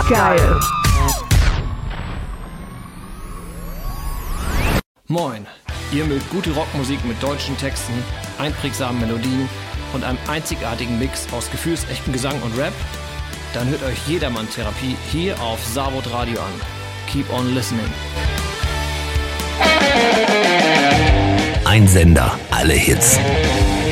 Geil. Moin, ihr mögt gute Rockmusik mit deutschen Texten, einprägsamen Melodien und einem einzigartigen Mix aus gefühlsechten Gesang und Rap? Dann hört euch Jedermann Therapie hier auf Savod Radio an. Keep on listening. Ein Sender, alle Hits.